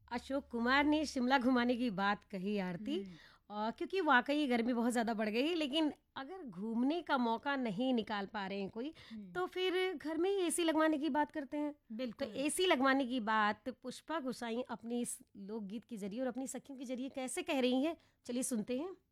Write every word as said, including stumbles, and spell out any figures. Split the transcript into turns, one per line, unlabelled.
अशोक कुमार ने शिमला घुमाने की बात कही आरती, और क्योंकि वाकई गर्मी बहुत ज़्यादा बढ़ गई है, लेकिन अगर घूमने का मौका नहीं निकाल पा रहे हैं कोई, तो फिर घर में ही एसी लगवाने की बात करते हैं। तो
बिल्कुल।
एसी लगवाने की बात पुष्पा गुसाई अपनी इस लोकगीत के जरिए और अपनी सखियों के जरिए कैसे कह रही हैं, चलिए सुनते हैं।